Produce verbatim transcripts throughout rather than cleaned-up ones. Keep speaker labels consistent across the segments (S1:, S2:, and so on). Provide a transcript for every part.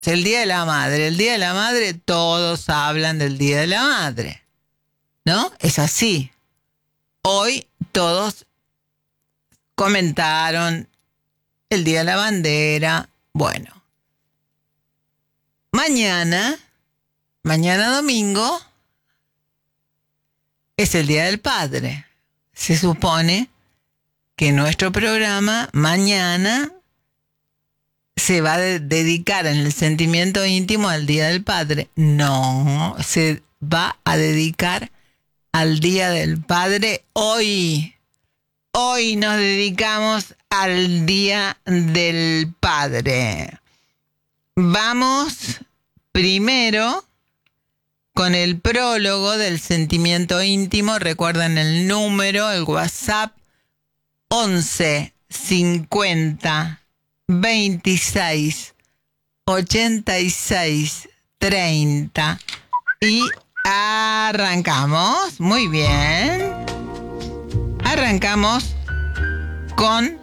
S1: el Día de la Madre. El Día de la Madre, todos hablan del Día de la Madre, ¿no? Es así. Hoy todos comentaron el Día de la Bandera. Bueno, mañana, mañana domingo, es el Día del Padre. Se supone que nuestro programa mañana se va a de- dedicar en el sentimiento íntimo al Día del Padre. No, se va a dedicar al Día del Padre hoy. Hoy nos dedicamos al Día del Padre. Vamos primero con el prólogo del sentimiento íntimo. Recuerden el número, el WhatsApp, once cincuenta veintiséis ochenta y seis treinta. Y arrancamos. Muy bien. Arrancamos con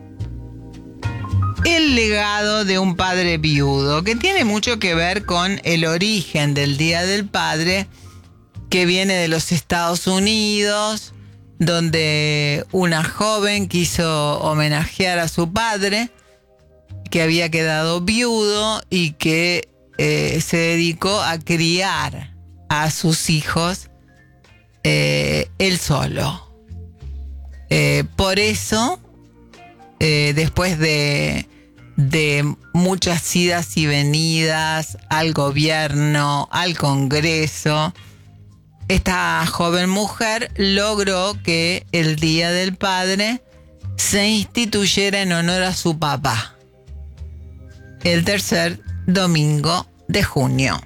S1: el legado de un padre viudo, que tiene mucho que ver con el origen del Día del Padre, que viene de los Estados Unidos, donde una joven quiso homenajear a su padre, que había quedado viudo y que eh, se dedicó a criar a sus hijos eh, él solo. Eh, por eso, eh, después de, de muchas idas y venidas al gobierno, al Congreso, esta joven mujer logró que el Día del Padre se instituyera en honor a su papá, el tercer domingo de junio.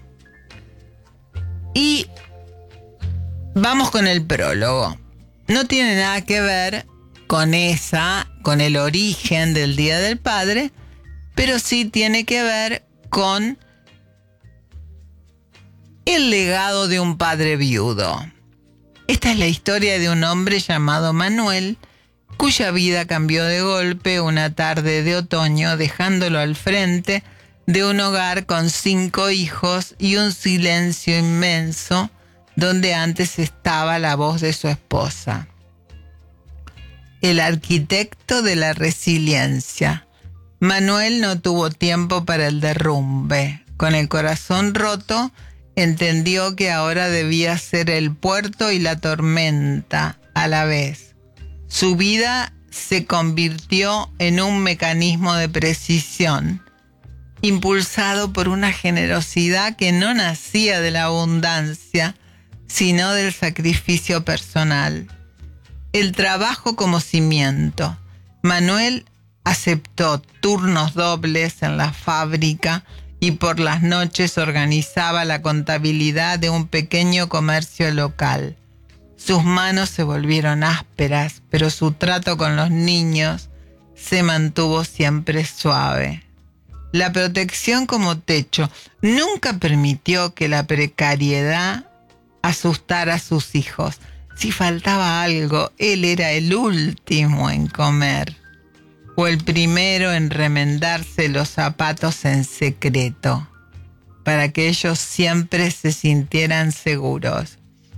S1: Y vamos con el prólogo. No tiene nada que ver con esa, con el origen del Día del Padre, pero sí tiene que ver con el legado de un padre viudo. Esta es la historia de un hombre llamado Manuel, cuya vida cambió de golpe una tarde de otoño, dejándolo al frente de un hogar con cinco hijos y un silencio inmenso, donde antes estaba la voz de su esposa. El arquitecto de la resiliencia. Manuel no tuvo tiempo para el derrumbe. Con el corazón roto, entendió que ahora debía ser el puerto y la tormenta a la vez. Su vida se convirtió en un mecanismo de precisión, impulsado por una generosidad que no nacía de la abundancia, sino del sacrificio personal. El trabajo como cimiento. Manuel aceptó turnos dobles en la fábrica y por las noches organizaba la contabilidad de un pequeño comercio local. Sus manos se volvieron ásperas, pero su trato con los niños se mantuvo siempre suave. La protección como techo. Nunca permitió que la precariedad asustara a sus hijos. Si faltaba algo, él era el último en comer o el primero en remendarse los zapatos en secreto, para que ellos siempre se sintieran seguros.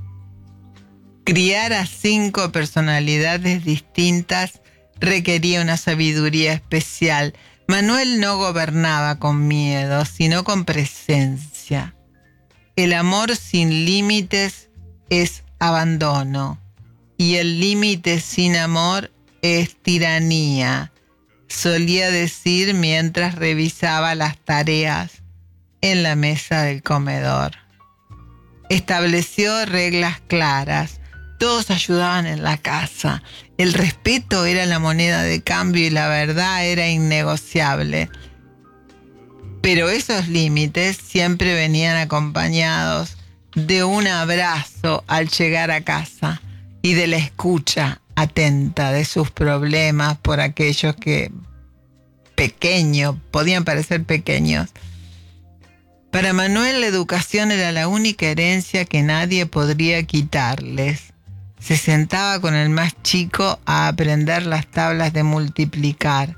S1: Criar a cinco personalidades distintas requería una sabiduría especial. Manuel no gobernaba con miedo, sino con presencia. El amor sin límites es abandono, y el límite sin amor es tiranía, solía decir mientras revisaba las tareas en la mesa del comedor. Estableció reglas claras. Todos ayudaban en la casa. El respeto era la moneda de cambio y la verdad era innegociable. Pero esos límites siempre venían acompañados de un abrazo al llegar a casa y de la escucha atenta de sus problemas por aquellos que pequeños, podían parecer pequeños. Para Manuel la educación era la única herencia que nadie podría quitarles. Se sentaba con el más chico a aprender las tablas de multiplicar.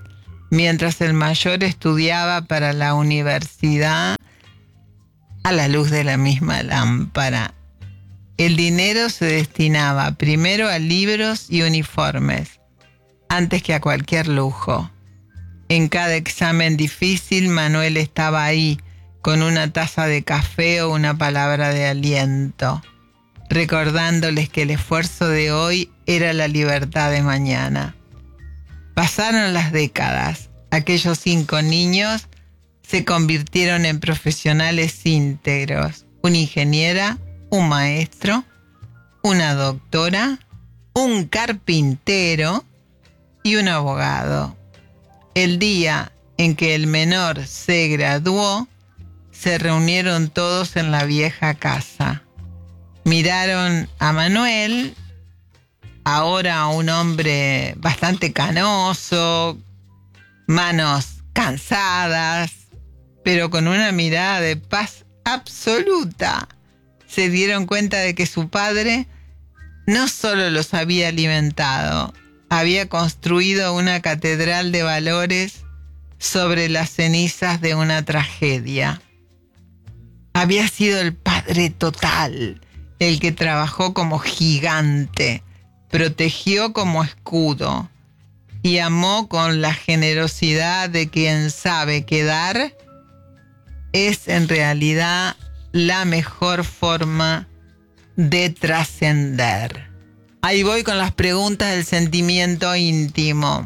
S1: mientras el mayor estudiaba para la universidad a la luz de la misma lámpara. El dinero se destinaba primero a libros y uniformes, antes que a cualquier lujo. En cada examen difícil, Manuel estaba ahí, con una taza de café o una palabra de aliento, recordándoles que el esfuerzo de hoy era la libertad de mañana. Pasaron las décadas. Aquellos cinco niños se convirtieron en profesionales íntegros. Una ingeniera, un maestro, una doctora, un carpintero y un abogado. El día en que el menor se graduó, se reunieron todos en la vieja casa. Miraron a Manuel, ahora un hombre bastante canoso, manos cansadas, pero con una mirada de paz absoluta. Se dieron cuenta de que su padre no solo los había alimentado, había construido una catedral de valores sobre las cenizas de una tragedia. Había sido el padre total, el que trabajó como gigante, protegió como escudo y amó con la generosidad de quien sabe que dar es en realidad la mejor forma de trascender. Ahí voy con las preguntas del sentimiento íntimo.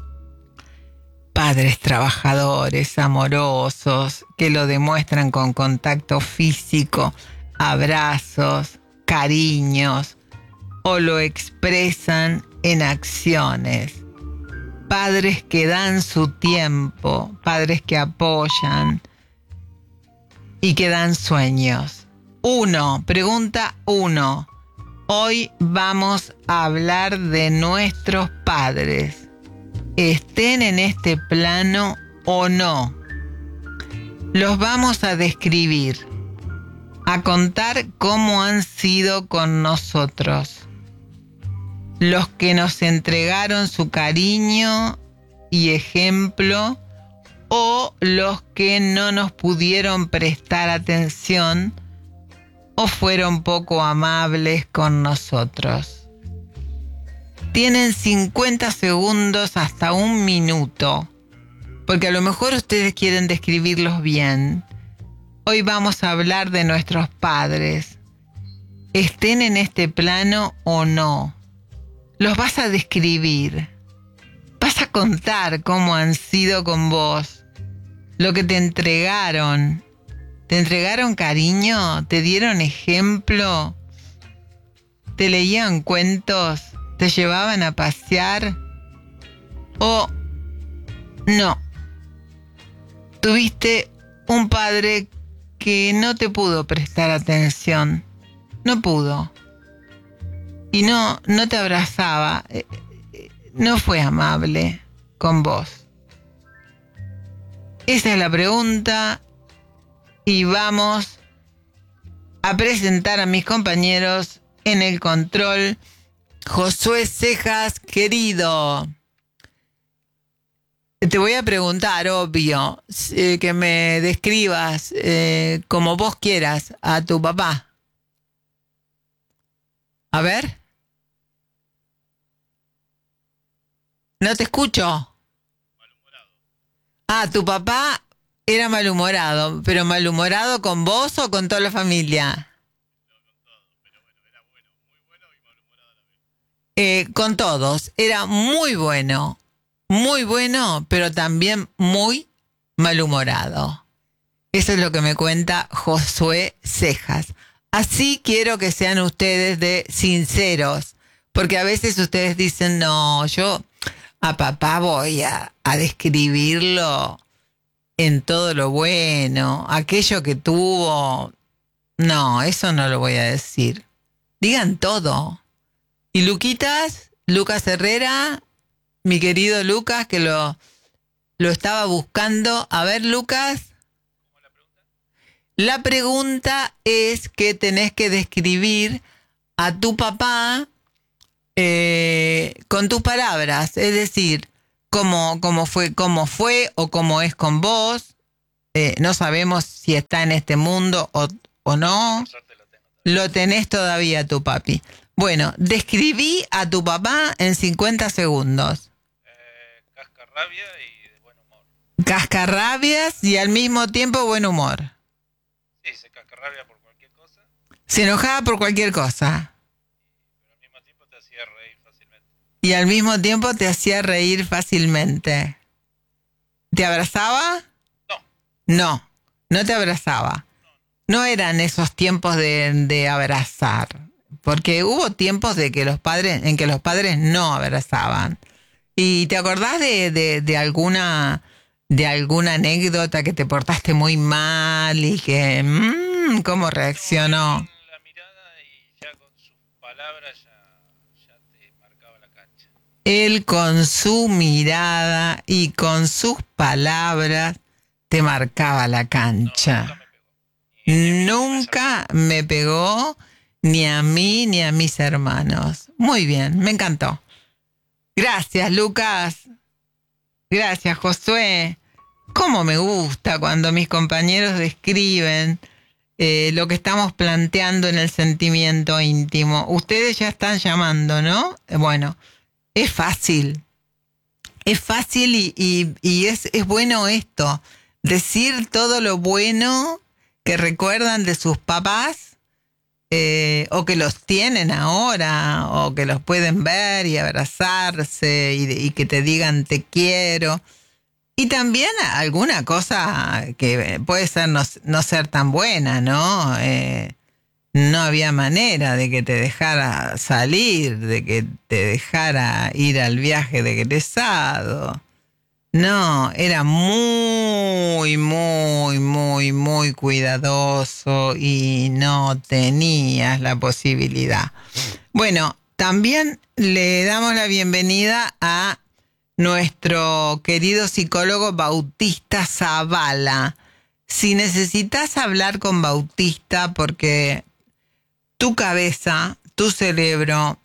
S1: Padres trabajadores, amorosos, que lo demuestran con contacto físico, abrazos, cariños, o lo expresan en acciones. Padres que dan su tiempo, padres que apoyan y que dan sueños. Uno, pregunta uno. Hoy vamos a hablar de nuestros padres, estén en este plano o no. Los vamos a describir, a contar cómo han sido con nosotros. Los que nos entregaron su cariño y ejemplo, o los que no nos pudieron prestar atención o fueron poco amables con nosotros. Tienen cincuenta segundos hasta un minuto, porque a lo mejor ustedes quieren describirlos bien. Hoy vamos a hablar de nuestros padres, estén en este plano o no. Los vas a describir, vas a contar cómo han sido con vos, lo que te entregaron. ¿Te entregaron cariño? ¿Te dieron ejemplo? ¿Te leían cuentos? ¿Te llevaban a pasear? ¿O no? ¿Tuviste un padre que no te pudo prestar atención? No pudo. Y no, no te abrazaba. No fue amable con vos. Esa es la pregunta. Y vamos a presentar a mis compañeros en el control. Josué Cejas, querido. Te voy a preguntar, obvio, eh, que me describas eh, como vos quieras a tu papá. A ver. No te escucho. Malhumorado. Ah, tu papá era malhumorado, pero malhumorado con vos o con toda la familia. No, con todos, pero bueno, era bueno, muy bueno y malhumorado a la vez. Eh, con todos, era muy bueno, muy bueno, pero también muy malhumorado. Eso es lo que me cuenta Josué Cejas. Así quiero que sean ustedes de sinceros, porque a veces ustedes dicen, no, yo a papá voy a, a describirlo en todo lo bueno, aquello que tuvo. No, eso no lo voy a decir. Digan todo. Y Luquitas, Lucas Herrera, mi querido Lucas, que lo, lo estaba buscando. A ver, Lucas. ¿Cómo es la pregunta? La pregunta es que tenés que describir a tu papá eh, con tus palabras, es decir, cómo, cómo fue, cómo fue o cómo es con vos. Eh, no sabemos si está en este mundo o, o no. Lo tenés todavía tu papi. Bueno, describí a tu papá en cincuenta segundos.
S2: Eh, cascarrabia y de buen humor.
S1: Cascarrabias y al mismo tiempo buen humor.
S2: Sí, se cascarrabia por cualquier cosa.
S1: Se enojaba por cualquier cosa.
S2: Pero al mismo tiempo te hacía reír fácilmente.
S1: Y al mismo tiempo te hacía reír fácilmente. ¿Te abrazaba?
S2: No.
S1: No, no te abrazaba. No eran esos tiempos de, de abrazar. Porque hubo tiempos de que los padres, en que los padres no abrazaban. ¿Y te acordás de, de, de alguna de alguna anécdota que te portaste muy mal y que mmm, cómo reaccionó?
S2: No, la mirada y ya con sus palabras ya, ya te marcaba la cancha.
S1: Él con su mirada y con sus palabras te marcaba la cancha. No, nunca me pegó. Nunca me pegó ni a mí ni a mis hermanos. Muy bien, me encantó. Gracias, Lucas. Gracias, Josué. Cómo me gusta cuando mis compañeros describen eh, lo que estamos planteando en el sentimiento íntimo. Ustedes ya están llamando, ¿no? Bueno, es fácil. Es fácil y, y, y es, es bueno esto. Decir todo lo bueno que recuerdan de sus papás. Eh, o que los tienen ahora, o que los pueden ver y abrazarse y, y que te digan te quiero. Y también alguna cosa que puede ser no, no ser tan buena, ¿no? Eh, no había manera de que te dejara salir, de que te dejara ir al viaje de egresado. No, era muy, muy, muy, muy cuidadoso y no tenías la posibilidad. Bueno, también le damos la bienvenida a nuestro querido psicólogo Bautista Zavala. Si necesitas hablar con Bautista porque tu cabeza, tu cerebro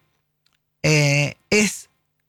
S1: eh, es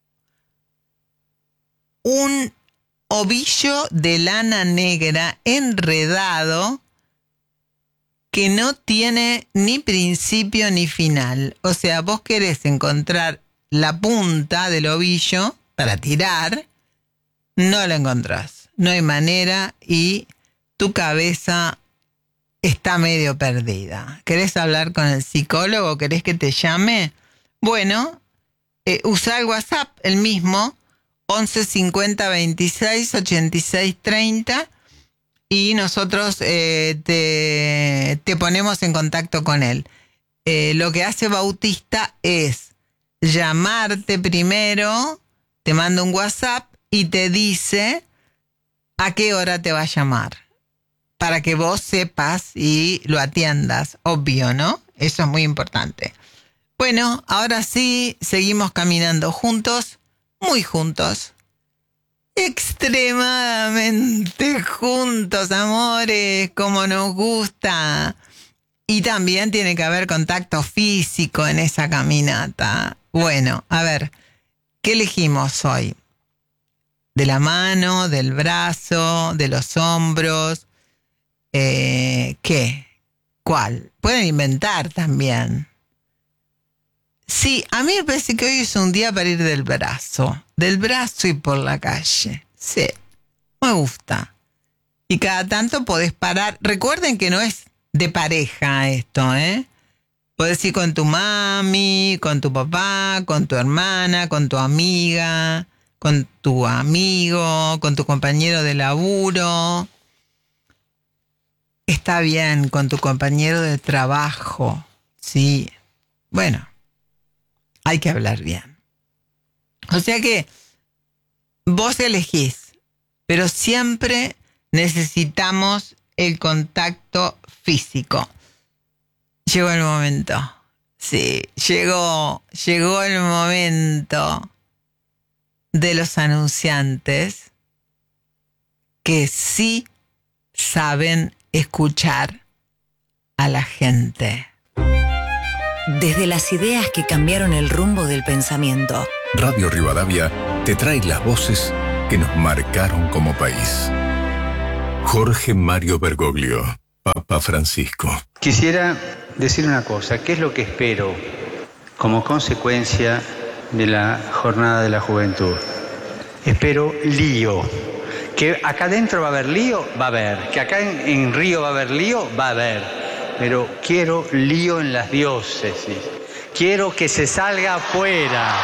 S1: un ovillo de lana negra enredado que no tiene ni principio ni final. O sea, vos querés encontrar la punta del ovillo para tirar, no la encontrás. No hay manera y tu cabeza está medio perdida. ¿Querés hablar con el psicólogo? ¿Querés que te llame? Bueno, eh, usa el WhatsApp, el mismo, once cincuenta veintiséis ochenta y seis treinta y nosotros eh, te, te ponemos en contacto con él. Eh, lo que hace Bautista es llamarte primero, te manda un WhatsApp y te dice a qué hora te va a llamar, para que vos sepas y lo atiendas, obvio, ¿no? Eso es muy importante. Bueno, ahora sí, seguimos caminando juntos. Muy juntos, extremadamente juntos, amores, como nos gusta. Y también tiene que haber contacto físico en esa caminata. Bueno, a ver, ¿qué elegimos hoy? De la mano, del brazo, de los hombros. Eh, ¿Qué? ¿Cuál? Pueden inventar también. Sí, a mí me parece que hoy es un día para ir del brazo. Del brazo y por la calle. Sí, me gusta. Y cada tanto podés parar. Recuerden que no es de pareja esto, ¿eh? Podés ir con tu mami, con tu papá, con tu hermana, con tu amiga, con tu amigo, con tu compañero de laburo. Está bien, con tu compañero de trabajo. Sí, bueno. Hay que hablar bien. O sea que vos elegís, pero siempre necesitamos el contacto físico. Llegó el momento. Sí, llegó, llegó el momento de los anunciantes que sí saben escuchar a la gente.
S3: Desde las ideas que cambiaron el rumbo del pensamiento.
S4: Radio Rivadavia te trae las voces que nos marcaron como país. Jorge Mario Bergoglio, Papa Francisco.
S5: Quisiera decir una cosa, ¿qué es lo que espero como consecuencia de la Jornada de la Juventud? Espero lío. Que acá adentro va a haber lío, va a haber. Que acá en, en Río va a haber lío, va a haber. Pero quiero lío en las diócesis. Quiero que se salga afuera.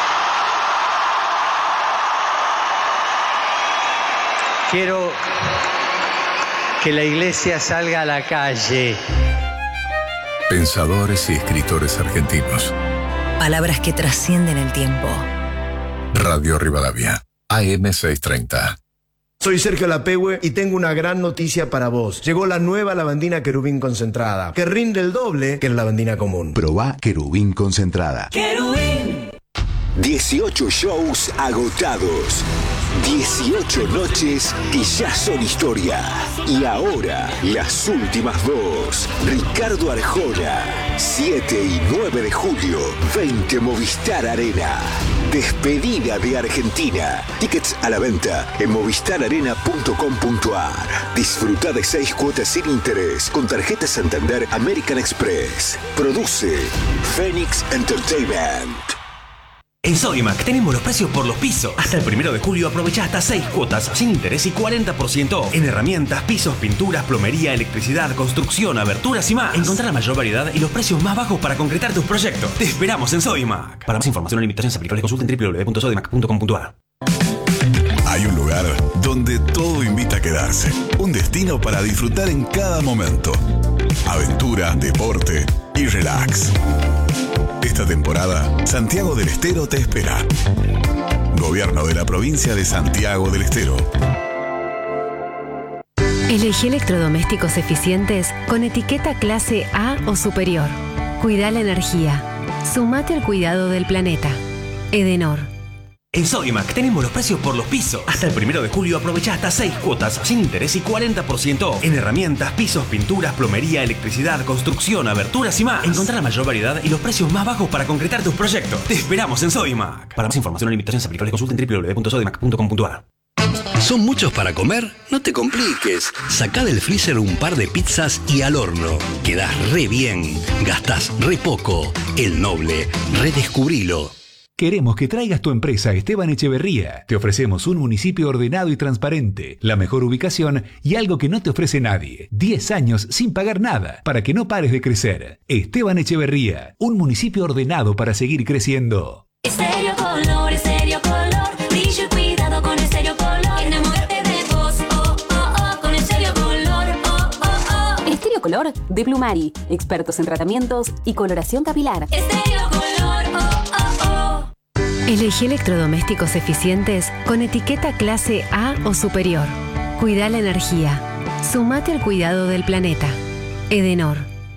S5: Quiero que la iglesia salga a la calle.
S4: Pensadores y escritores argentinos.
S3: Palabras que trascienden el tiempo.
S4: Radio Rivadavia, A M seiscientos treinta.
S6: Soy Sergio Lapehue y tengo una gran noticia para vos. Llegó la nueva lavandina Querubín concentrada, que rinde el doble que la lavandina común.
S7: Probá Querubín concentrada.
S3: ¡Querubín!
S8: dieciocho shows agotados. dieciocho noches que ya son historia. Y ahora, las últimas dos. Ricardo Arjona, siete y nueve de julio, veinte Movistar Arena. Despedida de Argentina. Tickets a la venta en movistar arena punto com punto a r. Disfruta de seis cuotas sin interés con tarjeta Santander American Express. Produce Phoenix Entertainment.
S9: En Sodimac tenemos los precios por los pisos. Hasta el primero de julio aprovecha hasta seis cuotas sin interés y cuarenta por ciento en herramientas, pisos, pinturas, plomería, electricidad, construcción, aberturas y más. Encontrá la mayor variedad y los precios más bajos para concretar tus proyectos. Te esperamos en Sodimac. Para más información o limitaciones aplicables consulta en doble u doble u doble u punto sodimac punto com punto a r.
S4: Hay un lugar donde todo invita a quedarse. Un destino para disfrutar en cada momento. Aventura, deporte y relax. Esta temporada, Santiago del Estero te espera. Gobierno de la provincia de Santiago del Estero.
S10: Elegí electrodomésticos eficientes con etiqueta clase A o superior. Cuida la energía. Sumate al cuidado del planeta. Edenor.
S9: En Sodimac tenemos los precios por los pisos. Hasta el primero de julio aprovecha hasta seis cuotas sin interés y cuarenta por ciento en herramientas, pisos, pinturas, plomería, electricidad, construcción, aberturas y más. Encontrá la mayor variedad y los precios más bajos para concretar tus proyectos. Te esperamos en Sodimac. Para más información o limitaciones aplicables consulta en doble u doble u doble u punto sodimac punto com punto a r.
S11: ¿Son muchos para comer? No te compliques. Sacá del freezer un par de pizzas y al horno. Quedás re bien. Gastás re poco. El Noble. Redescubrilo.
S12: Queremos que traigas tu empresa a Esteban Echeverría. Te ofrecemos un municipio ordenado y transparente, la mejor ubicación y algo que no te ofrece nadie. diez años sin pagar nada, para que no pares de crecer. Esteban Echeverría, un municipio ordenado para seguir creciendo.
S13: Estéreo Color, Estéreo Color, brillo y cuidado con Estéreo Color. Enamórate de vos, oh, oh, oh, con Estéreo Color, oh, oh, oh.
S14: Estéreo Color de Plumari, expertos en tratamientos y coloración capilar.
S13: Estéreo Color, oh, oh, oh.
S10: Elegí electrodomésticos eficientes con etiqueta clase A o superior. Cuida la energía. Sumate al cuidado del planeta. Edenor.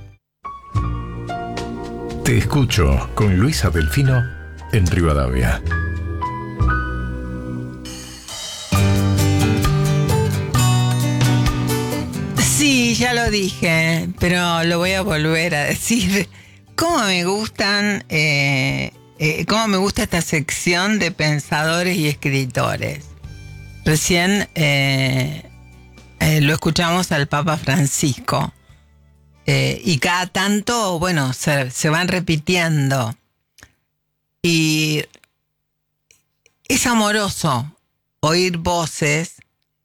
S4: Te escucho con Luisa Delfino en Rivadavia.
S1: Sí, ya lo dije, pero lo voy a volver a decir. ¿Cómo me gustan... Eh, Eh, cómo me gusta esta sección de pensadores y escritores? Recién eh, eh, lo escuchamos al Papa Francisco eh, y cada tanto, bueno, se, se van repitiendo y es amoroso oír voces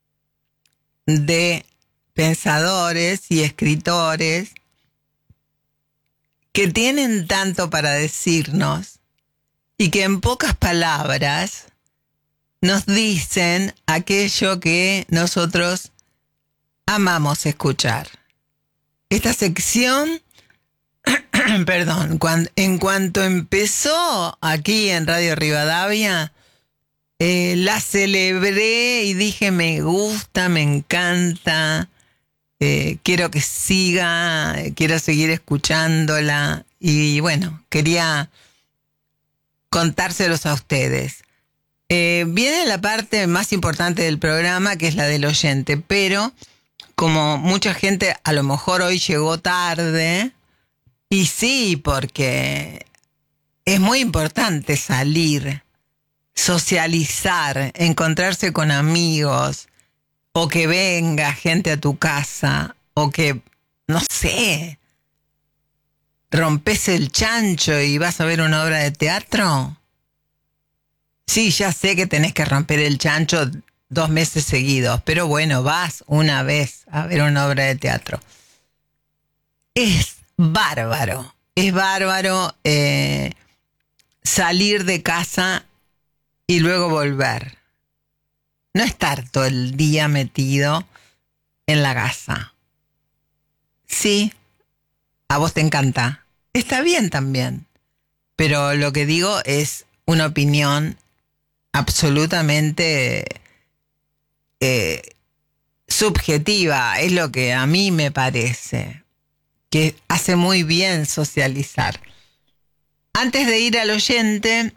S1: de pensadores y escritores que tienen tanto para decirnos y que en pocas palabras nos dicen aquello que nosotros amamos escuchar. Esta sección, perdón, cuando, en cuanto empezó aquí en Radio Rivadavia, eh, la celebré y dije me gusta, me encanta, eh, quiero que siga, quiero seguir escuchándola y bueno, quería contárselos a ustedes. Eh, viene la parte más importante del programa, que es la del oyente, pero como mucha gente a lo mejor hoy llegó tarde, y sí, porque es muy importante salir, socializar, encontrarse con amigos, o que venga gente a tu casa, o que, no sé, rompes el chancho y vas a ver una obra de teatro. Sí, ya sé que tenés que romper el chancho dos meses seguidos, pero bueno, vas una vez a ver una obra de teatro. Es bárbaro, es bárbaro eh, salir de casa y luego volver. No estar todo el día metido en la casa. Sí, a vos te encanta. Está bien también. Pero lo que digo es una opinión absolutamente eh, subjetiva. Es lo que a mí me parece. Que hace muy bien socializar. Antes de ir al oyente,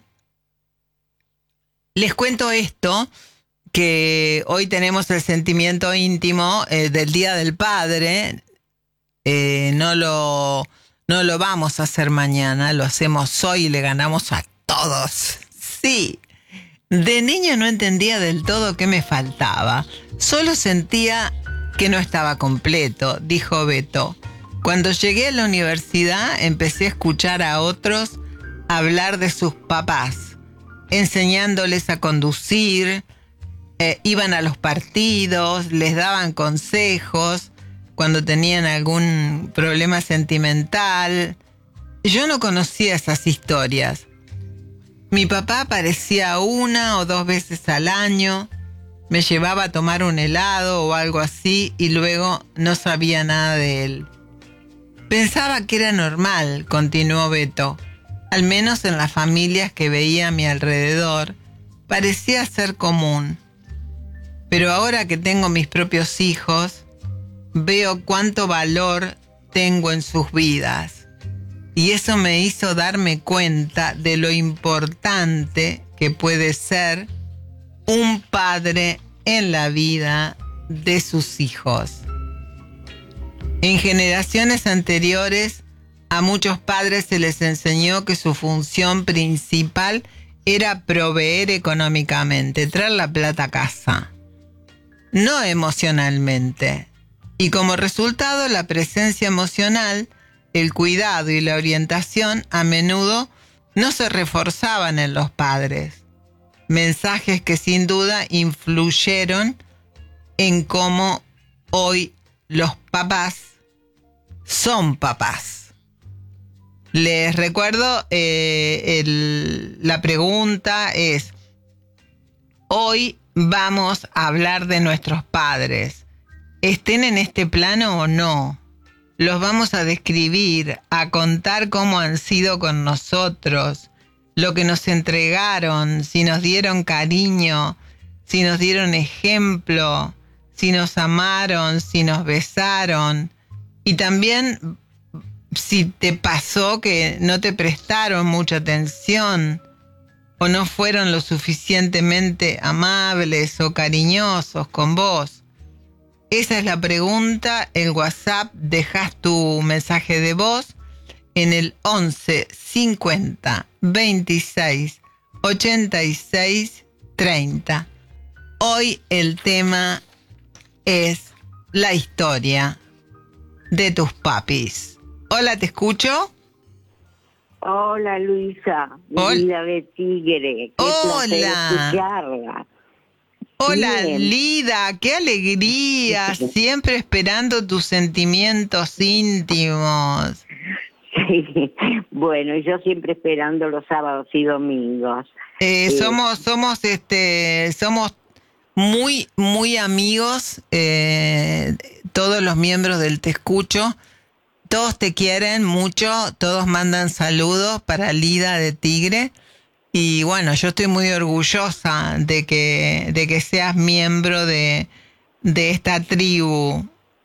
S1: les cuento esto, que hoy tenemos el sentimiento íntimo eh, del Día del Padre. Eh, no lo, no lo vamos a hacer mañana, lo hacemos hoy y le ganamos a todos. Sí, de niño no entendía del todo qué me faltaba. Solo sentía que no estaba completo, dijo Beto. Cuando llegué a la universidad empecé a escuchar a otros hablar de sus papás, enseñándoles a conducir, eh, iban a los partidos, les daban consejos cuando tenían algún problema sentimental. Yo no conocía esas historias. Mi papá aparecía una o dos veces al año, me llevaba a tomar un helado o algo así y luego no sabía nada de él. Pensaba que era normal, continuó Beto. Al menos en las familias que veía a mi alrededor, parecía ser común. Pero ahora que tengo mis propios hijos, veo cuánto valor tengo en sus vidas. Y eso me hizo darme cuenta de lo importante que puede ser un padre en la vida de sus hijos. En generaciones anteriores, a muchos padres se les enseñó que su función principal era proveer económicamente, traer la plata a casa, no emocionalmente. Y como resultado, la presencia emocional, el cuidado y la orientación a menudo no se reforzaban en los padres. Mensajes que sin duda influyeron en cómo hoy los papás son papás. Les recuerdo, eh, el, la pregunta es, hoy vamos a hablar de nuestros padres. Estén en este plano o no. Los vamos a describir, a contar cómo han sido con nosotros, lo que nos entregaron, si nos dieron cariño, si nos dieron ejemplo, si nos amaron, si nos besaron. Y también si te pasó que no te prestaron mucha atención o no fueron lo suficientemente amables o cariñosos con vos. Esa es la pregunta. El WhatsApp, dejas tu mensaje de voz en el once cincuenta veintiséis ochenta y seis treinta. Hoy el tema es la historia de tus papis. Hola, ¿te escucho?
S15: Hola, Luisa,
S1: Hola.
S15: Lida de Tigre. Qué
S1: Hola.
S15: placer escucharla.
S1: Hola,
S15: Bien.
S1: Lida, qué alegría, siempre esperando tus sentimientos íntimos.
S15: Sí, bueno, yo siempre esperando los sábados y domingos.
S1: Eh,
S15: Eh,
S1: somos, somos, este, somos muy, muy amigos, eh, todos los miembros del Te Escucho. Todos te quieren mucho, todos mandan saludos para Lida de Tigre. Y bueno, yo estoy muy orgullosa de que, de que seas miembro de, de esta tribu.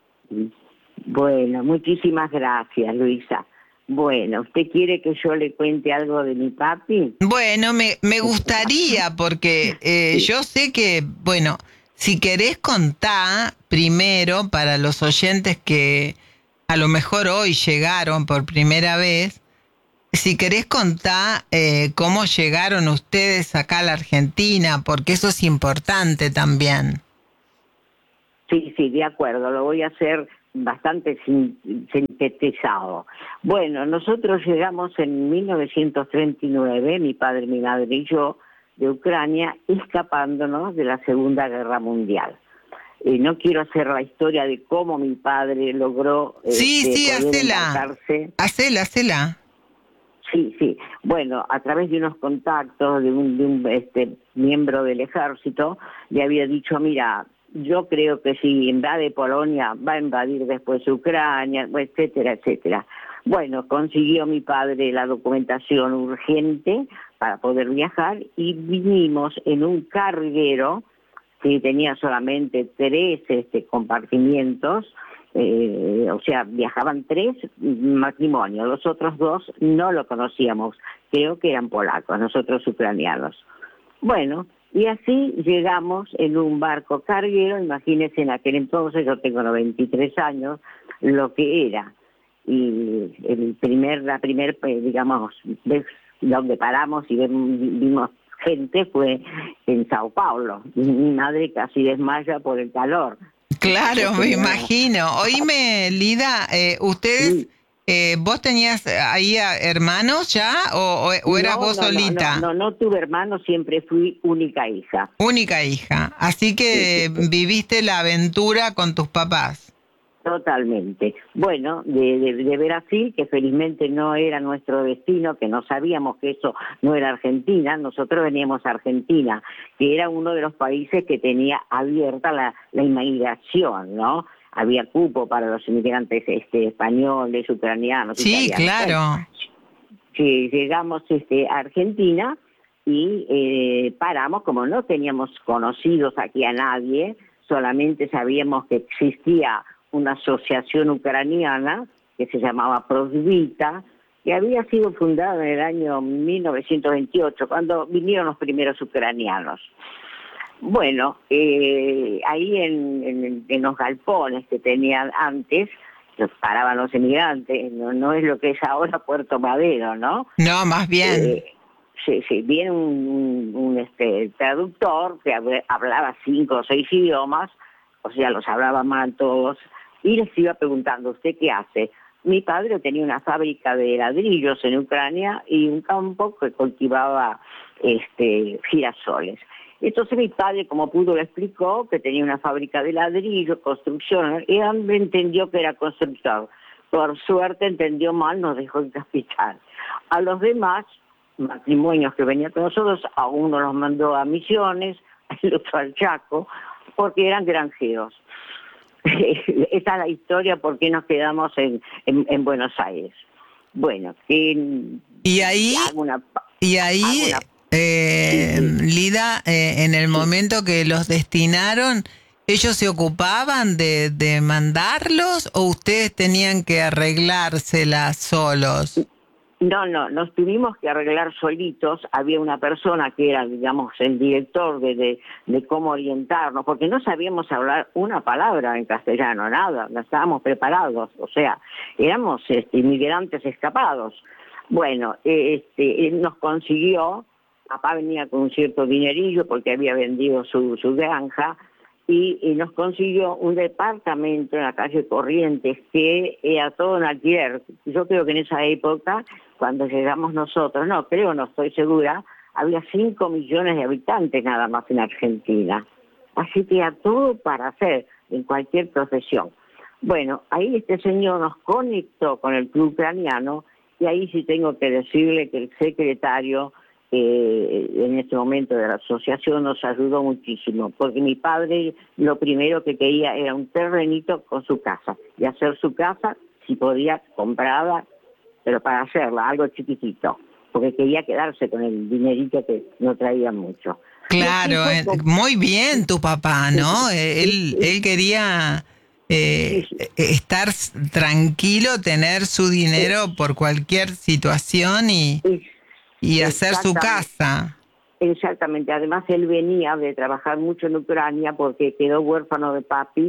S15: Bueno, muchísimas gracias, Luisa. Bueno, ¿usted quiere que yo le cuente algo de mi papi?
S1: Bueno, me, me gustaría, porque eh, yo sé que, bueno, si querés contar primero para los oyentes que a lo mejor hoy llegaron por primera vez, si querés contar eh, cómo llegaron ustedes acá a la Argentina, porque eso es importante también.
S15: Sí, sí, de acuerdo, lo voy a hacer bastante sin- sintetizado. Bueno, nosotros llegamos en mil novecientos treinta y nueve, mi padre, mi madre y yo, de Ucrania, escapándonos de la Segunda Guerra Mundial. Eh, no quiero hacer la historia de cómo mi padre logró
S1: Sí,
S15: este,
S1: sí,
S15: poder
S1: hacela.
S15: embarcarse.
S1: Hacela, hacela.
S15: Sí, sí. Bueno, a través de unos contactos de un, de un este, miembro del ejército, le había dicho, mira, yo creo que si invade Polonia, va a invadir después Ucrania, etcétera, etcétera. Bueno, consiguió mi padre la documentación urgente para poder viajar y vinimos en un carguero que tenía solamente tres este, compartimientos, eh, o sea, viajaban tres matrimonios, los otros dos no lo conocíamos, creo que eran polacos, nosotros ucranianos. Bueno, y así llegamos en un barco carguero, imagínense en aquel entonces, yo tengo noventa y tres años, lo que era. Y el primer, la primer, eh, digamos, vez donde paramos y vimos gente fue en Sao Paulo. Y mi madre casi desmaya por el calor.
S1: Claro, me
S15: Tenía-
S1: imagino. Oíme, Lida, eh, ustedes, eh, ¿vos tenías ahí a hermanos ya o, o, o eras
S15: No,
S1: vos
S15: no, no,
S1: solita?
S15: No, no, no tuve hermanos, siempre fui única hija.
S1: Única hija. Así que viviste la aventura con tus papás.
S15: Totalmente. Bueno, de, de, de Brasil, que felizmente no era nuestro destino, que no sabíamos que eso no era Argentina, nosotros veníamos a Argentina, que era uno de los países que tenía abierta la, la inmigración, ¿no? Había cupo para los inmigrantes este, españoles, ucranianos,
S1: Sí,
S15: italianos.
S1: claro.
S15: Bueno, sí, llegamos este, a Argentina y eh, paramos, como no teníamos conocidos aquí a nadie, solamente sabíamos que existía una asociación ucraniana que se llamaba Prosvita, que había sido fundada en el año mil novecientos veintiocho, cuando vinieron los primeros ucranianos. Bueno, eh, ahí en, en, en los galpones que tenían antes, los paraban los emigrantes, no, no es lo que es ahora Puerto Madero, ¿no?
S1: No, más bien.
S15: Eh, sí, sí, viene un, un, un, este, traductor que hab- hablaba cinco o seis idiomas, o sea, los hablaba mal todos, y les iba preguntando, ¿usted qué hace? Mi padre tenía una fábrica de ladrillos en Ucrania y un campo que cultivaba este, girasoles. Entonces mi padre, como pudo, le explicó que tenía una fábrica de ladrillos, construcción, y él entendió que era constructor. Por suerte entendió mal, nos dejó el capital. A los demás matrimonios que venían con nosotros, a uno los mandó a Misiones, al otro al Chaco, porque eran granjeros. Esa es la historia por qué nos quedamos en, en, en Buenos Aires. Bueno, en,
S1: y ahí,
S15: una,
S1: y ahí
S15: una,
S1: eh, sí, sí. Lida, eh, en el momento que los destinaron, ¿ellos se ocupaban de, de mandarlos o ustedes tenían que arreglárselas solos?
S15: No, no, nos tuvimos que arreglar solitos. Había una persona que era, digamos, el director de, de, de cómo orientarnos, porque no sabíamos hablar una palabra en castellano, nada, no estábamos preparados, o sea, éramos este, inmigrantes escapados. Bueno, este, él nos consiguió, papá venía con un cierto dinerillo porque había vendido su, su granja, y, y nos consiguió un departamento en la calle Corrientes que era todo en alquiler. Yo creo que en esa época, cuando llegamos nosotros, no, creo, no estoy segura, había cinco millones de habitantes nada más en Argentina. Así que era todo para hacer en cualquier profesión. Bueno, ahí este señor nos conectó con el club ucraniano y ahí sí tengo que decirle que el secretario Eh, en este momento de la asociación nos ayudó muchísimo, porque mi padre lo primero que quería era un terrenito con su casa, y hacer su casa, si podía, comprada, pero para hacerla, algo chiquitito, porque quería quedarse con el dinerito que no traía mucho.
S1: Claro, eh, muy bien tu papá, ¿no?
S15: Sí,
S1: él,
S15: sí,
S1: él quería eh, sí, sí. estar tranquilo, tener su dinero por cualquier situación y... Sí. Y hacer su casa.
S15: Exactamente. Además, él venía de trabajar mucho en Ucrania porque quedó huérfano de papi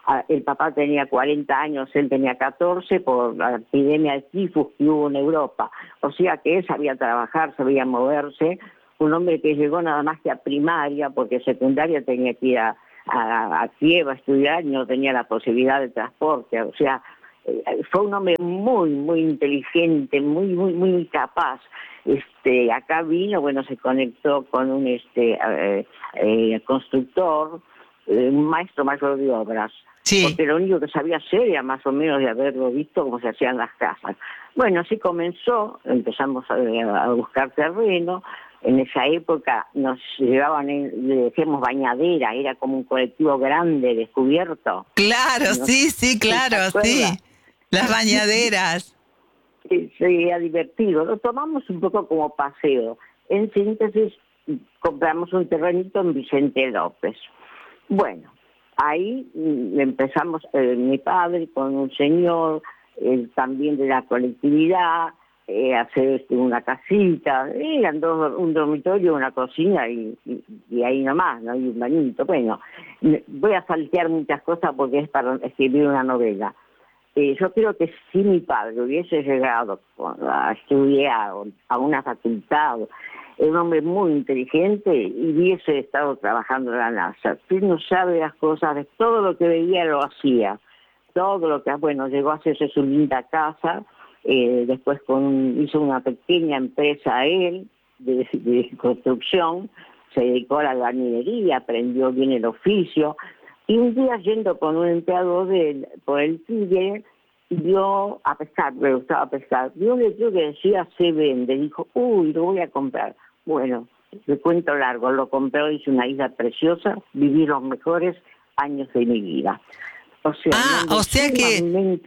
S15: El papá tenía cuarenta años, él tenía catorce por la epidemia de tifus que hubo en Europa. O sea que él sabía trabajar, sabía moverse. Un hombre que llegó nada más que a primaria, porque secundaria tenía que ir a, a, a Kiev a estudiar y no tenía la posibilidad de transporte. O sea, fue un hombre muy, muy inteligente, muy, muy, muy capaz. Este, acá vino, bueno, se conectó con un este eh, eh, constructor, eh, un maestro mayor de obras. Sí. Porque lo único que sabía hacer era más o menos de haberlo visto cómo se hacían las casas. Bueno, así comenzó, empezamos a, a buscar terreno. En esa época nos llevaban, en, le decíamos bañadera, era como un colectivo grande descubierto.
S1: Claro, ¿no? sí, sí, claro, sí. Las bañaderas.
S15: Sí, era divertido. Lo tomamos un poco como paseo. En síntesis, compramos un terrenito en Vicente López. Bueno, ahí empezamos, eh, mi padre con un señor, eh, también de la colectividad, eh, hacer este, una casita, eran dos, un dormitorio, una cocina y, y, y ahí nomás, ¿no? Y un bañito. Bueno, voy a saltear muchas cosas porque es para escribir una novela. Eh, yo creo que si mi padre hubiese llegado a estudiar a una facultad, era un hombre muy inteligente y hubiese estado trabajando en la NASA. Él no sabe las cosas, de todo lo que veía lo hacía. Todo lo que, bueno, llegó a hacerse su linda casa, eh, después con, hizo una pequeña empresa él de, de construcción, se dedicó a la albañilería, aprendió bien el oficio. Y un día yendo con un empleado de él por el Tigre, vio a pescar, me gustaba pescar, vio un letrero que decía se vende, dijo, uy, lo voy a comprar. Bueno, de cuento largo, lo compró, hizo una isla preciosa, viví los mejores años de mi vida. O sea,
S1: ah, o sea que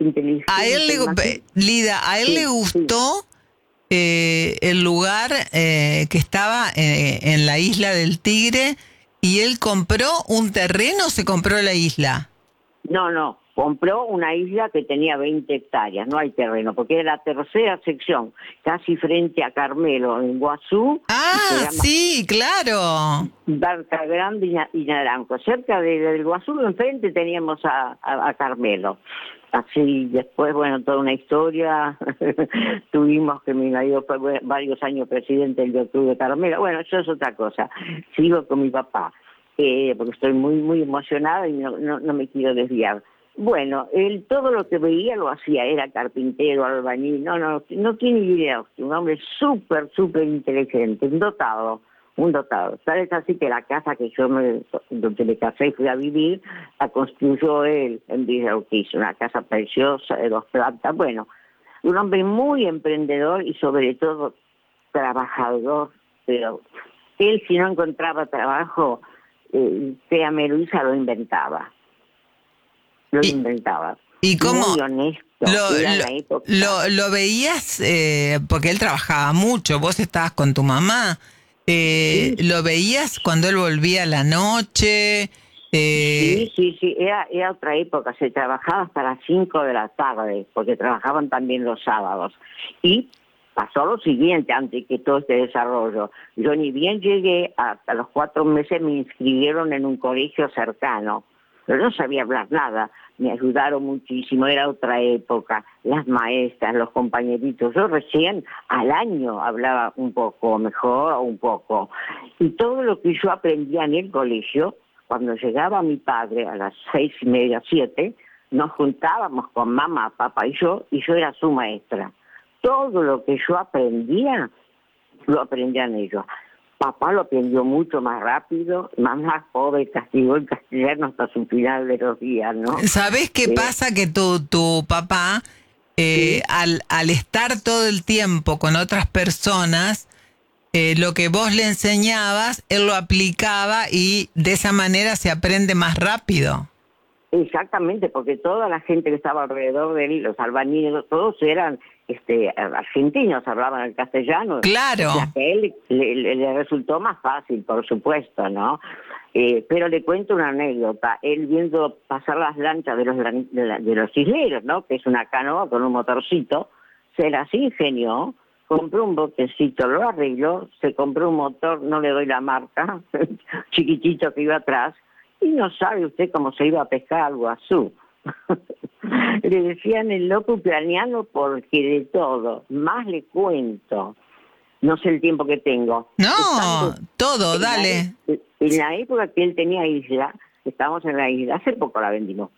S1: a él le, Lida, a él sí, le gustó sí. eh, el lugar eh, que estaba eh, en la isla del Tigre. ¿Y él compró un terreno o se compró la isla?
S15: No, no, compró una isla que tenía veinte hectáreas, no hay terreno, porque era la tercera sección, casi frente a Carmelo, en Guazú.
S1: Ah, sí, claro.
S15: Barca Grande y Naranjo. Cerca de, del Guazú, enfrente teníamos a, a, a Carmelo. Así, después, bueno, toda una historia. Tuvimos que mi marido fue varios años presidente del Club de Carmelo. Bueno, eso es otra cosa. Sigo con mi papá, eh, porque estoy muy, muy emocionada y no, no, no me quiero desviar. Bueno, él todo lo que veía lo hacía, era carpintero, albañil, no, no, no tiene idea. Un hombre súper, súper inteligente, un dotado. Un dotado. Tal es así que la casa que yo me, donde me casé y fui a vivir, la construyó él en Villa Urquiza, una casa preciosa de dos plantas. Bueno, un hombre muy emprendedor y sobre todo trabajador, pero él si no encontraba trabajo, eh, créame Luisa, lo inventaba. Lo
S1: ¿Y,
S15: inventaba.
S1: ¿Y cómo?
S15: Muy honesto.
S1: Lo, lo, lo, lo veías, eh, porque él trabajaba mucho, vos estabas con tu mamá. Eh, sí. ¿Lo veías cuando él volvía a la noche? Eh...
S15: Sí, sí, sí, era, era otra época, se trabajaba hasta las cinco de la tarde, porque trabajaban también los sábados. Y pasó lo siguiente, antes que todo este desarrollo. Yo ni bien llegué, hasta los cuatro meses me inscribieron en un colegio cercano, pero no sabía hablar nada. Me ayudaron muchísimo, era otra época, las maestras, los compañeritos. Yo recién al año hablaba un poco mejor o un poco. Y todo lo que yo aprendía en el colegio, cuando llegaba mi padre a las seis y media, siete, nos juntábamos con mamá, papá y yo, y yo era su maestra. Todo lo que yo aprendía, lo aprendían ellos. Papá lo aprendió mucho más rápido, mamá pobre castigó el castellano hasta su final de los días, ¿no?
S1: ¿Sabés qué eh, pasa? Que tu, tu papá, eh, ¿sí? al, al estar todo el tiempo con otras personas, eh, lo que vos le enseñabas, él lo aplicaba y de esa manera se aprende más rápido.
S15: Exactamente, porque toda la gente que estaba alrededor de él, los albañiles, todos eran este, argentinos, hablaban el castellano.
S1: Claro.
S15: O sea, que a él le, le, le resultó más fácil, por supuesto, ¿no? Eh, pero le cuento una anécdota. Él viendo pasar las lanchas de los, de, la, de los isleros, ¿no? Que es una canoa con un motorcito, se las ingenió, compró un botecito, lo arregló, se compró un motor, no le doy la marca, chiquitito que iba atrás, Y no sabe usted cómo se iba a pescar al Guazú. Le decían el loco ucraniano porque de todo, más le cuento. No sé el tiempo que tengo.
S1: No,
S15: Estando
S1: todo,
S15: en
S1: dale.
S15: La, en la época que él tenía isla, estábamos en la isla, hace poco la vendimos,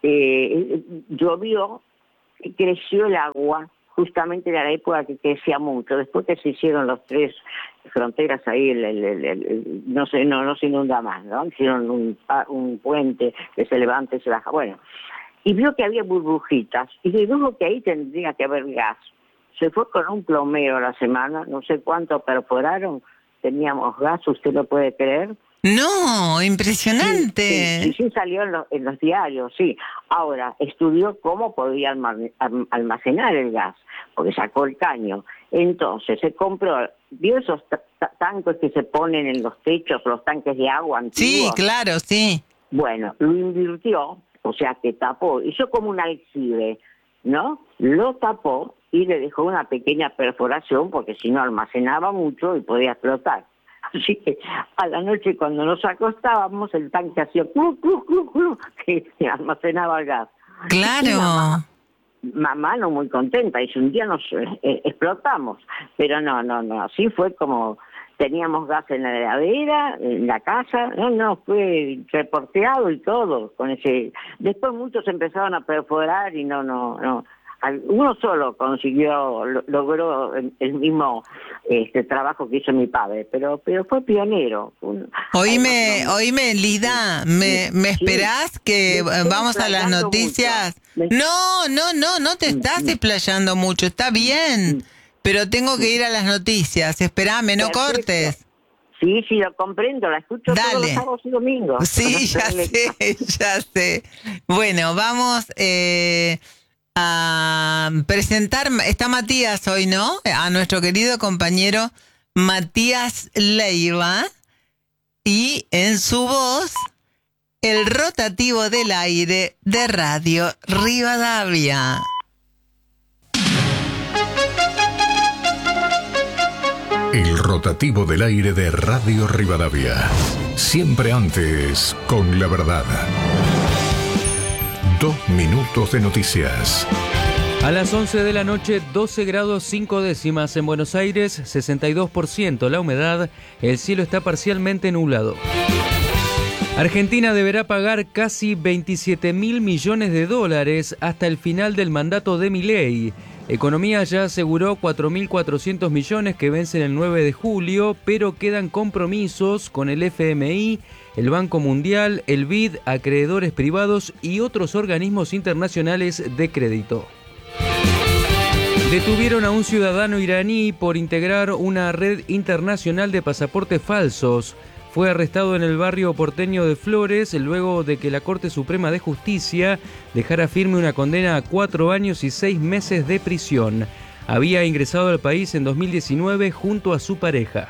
S15: eh, llovió y creció el agua, justamente era la época que crecía mucho. Después que se hicieron los tres fronteras ahí, el, el, el, el, no se no, no se inunda más, ¿no? Hicieron un, un puente que se levanta y se baja. Bueno, y vio que había burbujitas, y dedujo que ahí tendría que haber gas. Se fue con un plomero a la semana, no sé cuánto perforaron, teníamos gas, ¿usted lo puede creer?
S1: No, impresionante.
S15: Sí, sí, sí, sí salió en los, en los diarios, sí. Ahora, estudió cómo podía almacenar el gas, porque sacó el caño. Entonces, se compró, ¿vio esos tanques que se ponen en los techos, los tanques de agua antiguos?
S1: Sí, claro, sí.
S15: Bueno, lo invirtió, o sea, que tapó, hizo como un aljibe, ¿no? Lo tapó y le dejó una pequeña perforación, porque si no almacenaba mucho y podía explotar. Así que a la noche cuando nos acostábamos el tanque hacía clu, clu, clu, clu, que almacenaba el gas.
S1: Claro.
S15: Y mamá, mamá no muy contenta, y un día nos eh, explotamos, pero no, no, no, así fue como teníamos gas en la heladera, en la casa, no, no, fue reporteado y todo, con ese. Después muchos empezaron a perforar y no, no, no. Uno solo consiguió, logró el mismo este trabajo que hizo mi padre, pero pero fue pionero.
S1: Oíme, oíme, Lida, ¿me, me esperás que vamos a las noticias? No, no, no, no te estás desplayando mucho, está bien, pero tengo que ir a las noticias, espérame, no cortes.
S15: Sí, sí, lo comprendo, la escucho
S1: Dale.
S15: todos los sábados y domingos.
S1: Sí, ya sé, ya sé. Bueno, vamos... Eh, a presentar, está Matías hoy, ¿no? A nuestro querido compañero Matías Leiva, y en su voz el rotativo del aire de Radio Rivadavia.
S16: El rotativo del aire de Radio Rivadavia. Siempre antes con la verdad. Dos minutos de noticias.
S17: A las once de la noche, doce grados cinco décimas en Buenos Aires, sesenta y dos por ciento la humedad, el cielo está parcialmente nublado. Argentina deberá pagar casi veintisiete mil millones de dólares hasta el final del mandato de Milei. Economía ya aseguró cuatro mil cuatrocientos millones que vencen el nueve de julio, pero quedan compromisos con el F M I, el Banco Mundial, el B I D, acreedores privados y otros organismos internacionales de crédito. Detuvieron a un ciudadano iraní por integrar una red internacional de pasaportes falsos. Fue arrestado en el barrio porteño de Flores luego de que la Corte Suprema de Justicia dejara firme una condena a cuatro años y seis meses de prisión. Había ingresado al país en dos mil diecinueve junto a su pareja.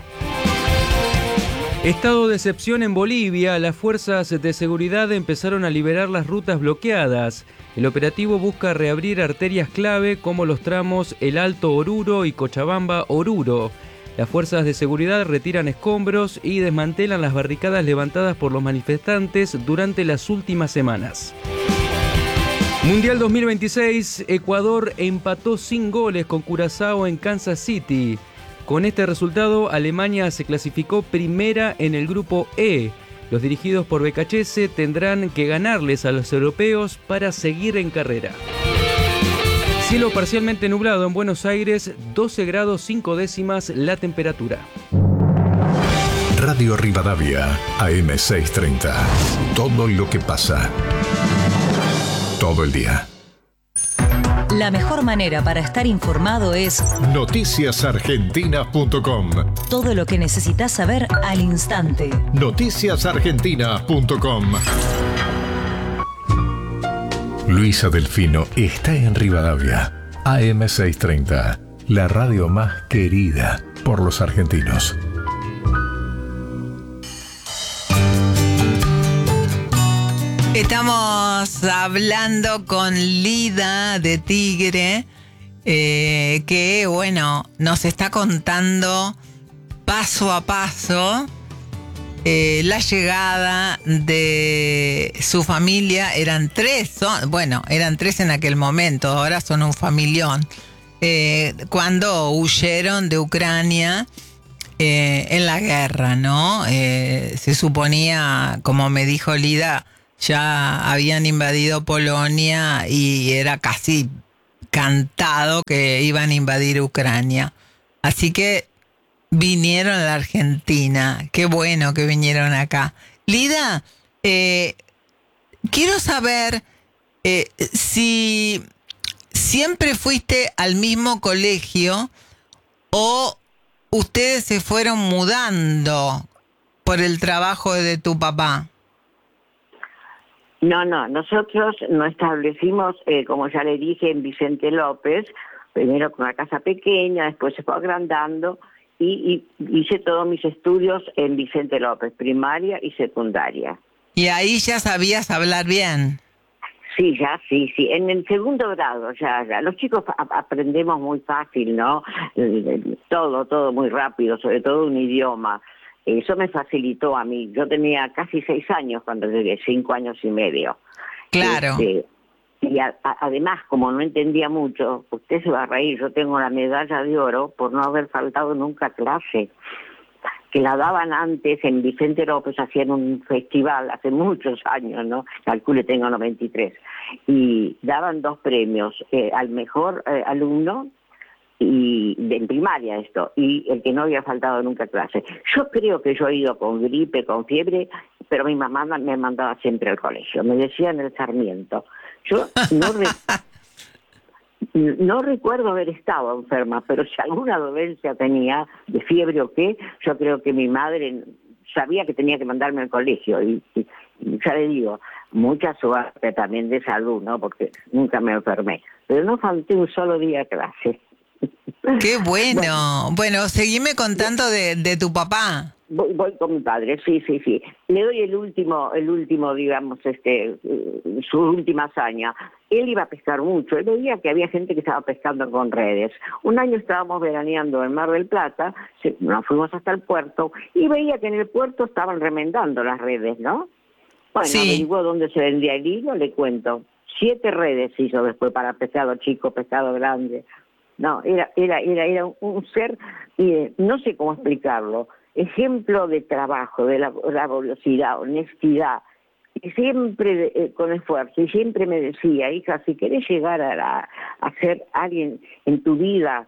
S17: Estado de excepción en Bolivia, las fuerzas de seguridad empezaron a liberar las rutas bloqueadas. El operativo busca reabrir arterias clave como los tramos El Alto Oruro y Cochabamba Oruro. Las fuerzas de seguridad retiran escombros y desmantelan las barricadas levantadas por los manifestantes durante las últimas semanas. Mundial dos mil veintiséis, Ecuador empató sin goles con Curazao en Kansas City. Con este resultado, Alemania se clasificó primera en el grupo E. Los dirigidos por Becachese tendrán que ganarles a los europeos para seguir en carrera. Cielo parcialmente nublado en Buenos Aires, doce grados cinco décimas la temperatura.
S16: Radio Rivadavia, A M seiscientos treinta. Todo lo que pasa. Todo el día.
S3: La mejor manera para estar informado es
S16: noticias argentinas punto com.
S3: Todo lo que necesitas saber al instante.
S16: noticias argentinas punto com. Luisa Delfino está en Rivadavia. A M seiscientos treinta. La radio más querida por los argentinos.
S1: Estamos hablando con Lida de Tigre, eh, que bueno, nos está contando paso a paso eh, la llegada de su familia. Eran tres, son, bueno, eran tres en aquel momento, ahora son un familión. Eh, cuando huyeron de Ucrania eh, en la guerra, ¿no? Eh, se suponía, como me dijo Lida, ya habían invadido Polonia y era casi cantado que iban a invadir Ucrania. Así que vinieron a la Argentina. Qué bueno que vinieron acá. Lida, eh, quiero saber eh, si siempre fuiste al mismo colegio o ustedes se fueron mudando por el trabajo de tu papá.
S15: No, no, nosotros nos establecimos, eh, como ya le dije, en Vicente López, primero con una casa pequeña, después se fue agrandando y, y hice todos mis estudios en Vicente López, primaria y secundaria.
S1: ¿Y ahí ya sabías hablar bien?
S15: Sí, ya, sí, sí. En el segundo grado, ya, ya. Los chicos a- aprendemos muy fácil, ¿no? Todo, todo muy rápido, sobre todo un idioma. Eso me facilitó a mí. Yo tenía casi seis años cuando llegué, cinco años y medio.
S1: Claro.
S15: Este, y a- a- además, como no entendía mucho, usted se va a reír, yo tengo la medalla de oro por no haber faltado nunca clase, que la daban antes en Vicente López, hacían un festival hace muchos años, ¿no? Calcule, tengo noventa y tres. Y daban dos premios, eh, al mejor eh, alumno, y de, en primaria esto, y el que no había faltado nunca clase. Yo creo que yo he ido con gripe, con fiebre, pero mi mamá me mandaba siempre al colegio, me decía en el Sarmiento. Yo no, re, no recuerdo haber estado enferma, pero si alguna dolencia tenía, de fiebre o qué, yo creo que mi madre sabía que tenía que mandarme al colegio, y, y, y ya le digo, mucha suerte también de salud, ¿no? Porque nunca me enfermé, pero no falté un solo día a clase.
S1: ¡Qué bueno! Bueno, bueno seguime contando de, de tu papá.
S15: Voy, voy con mi padre, sí, sí, sí. Le doy el último, el último, digamos, este, su última hazaña. Él iba a pescar mucho, él veía que había gente que estaba pescando con redes. Un año estábamos veraneando en Mar del Plata, se, nos fuimos hasta el puerto, y veía que en el puerto estaban remendando las redes, ¿no? Bueno,
S1: sí.
S15: Averiguó dónde se vendía el hilo, le cuento. Siete redes hizo después para pescado chico, pescado grande. No, era, era, era, era un, un ser, eh, no sé cómo explicarlo, ejemplo de trabajo, de la, laboriosidad, honestidad, y siempre eh, con esfuerzo, y siempre me decía, hija, si querés llegar a, la, a ser alguien en tu vida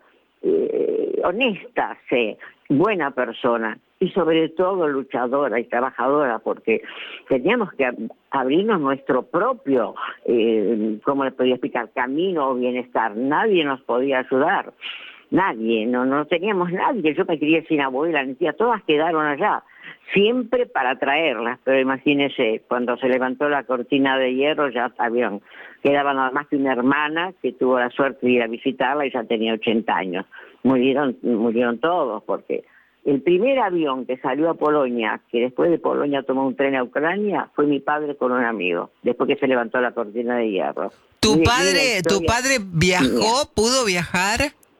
S15: eh, honesta, sé, buena persona, y sobre todo luchadora y trabajadora, porque teníamos que abrirnos nuestro propio, eh, ¿cómo le podía explicar?, camino o bienestar. Nadie nos podía ayudar, nadie, no, no teníamos nadie. Yo me quería sin abuela, ni tía, todas quedaron allá, siempre para traerlas, pero imagínese, cuando se levantó la cortina de hierro ya habían, quedaba nada más que una hermana que tuvo la suerte de ir a visitarla y ya tenía ochenta años. Murieron, murieron todos, porque el primer avión que salió a Polonia, que después de Polonia tomó un tren a Ucrania, fue mi padre con un amigo, después que se levantó la cortina de hierro.
S1: ¿Tu
S15: Mire,
S1: padre, tu padre viajó, mía. pudo viajar?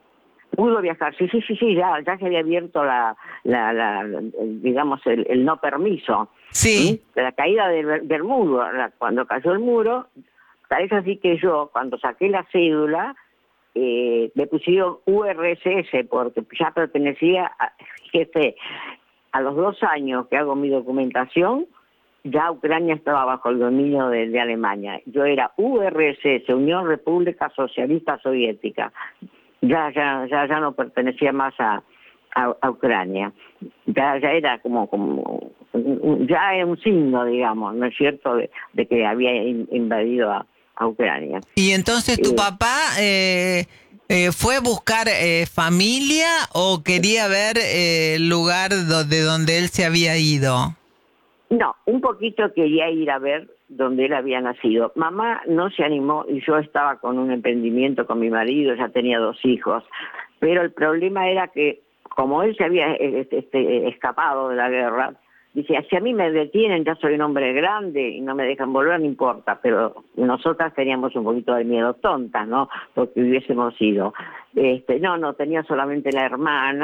S15: Pudo viajar, sí, sí, sí, sí, ya, ya se había abierto la, la, la, la digamos, el, el no permiso.
S1: Sí.
S15: ¿sí? La caída del, del muro, la, cuando cayó el muro, tal es así que yo, cuando saqué la cédula, eh, me pusieron U R S S, porque ya pertenecía a, jefe, a los dos años que hago mi documentación, ya Ucrania estaba bajo el dominio de, de Alemania. Yo era U R S S, Unión República Socialista Soviética. Ya, ya, ya, ya no pertenecía más a, a, a Ucrania. Ya, ya era como, como, ya era un signo, digamos, ¿no es cierto?, de, de que había invadido a, a Ucrania.
S1: Y entonces tu
S15: eh,
S1: papá eh, eh, fue a buscar eh, familia o quería ver eh, el lugar do, de donde él se había ido.
S15: No, un poquito quería ir a ver donde él había nacido. Mamá no se animó y yo estaba con un emprendimiento con mi marido, ya tenía dos hijos, pero el problema era que como él se había este, este, escapado de la guerra, dice, si a mí me detienen, ya soy un hombre grande y no me dejan volver, no importa, pero nosotras teníamos un poquito de miedo, tontas, ¿no?, porque hubiésemos ido. Este, no, no, tenía solamente la hermana,